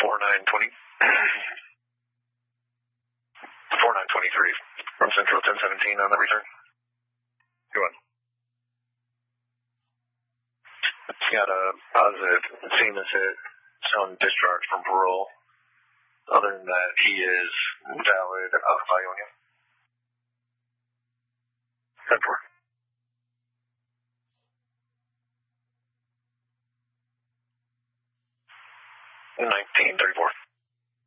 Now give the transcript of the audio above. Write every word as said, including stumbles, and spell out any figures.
four nine twenty. four nine twenty-three from Central ten seventeen on the return. Go on. It's got a positive seamless hit on discharge from parole. Other than that, he is valid out of Ionia. ten four. nineteen thirty-four.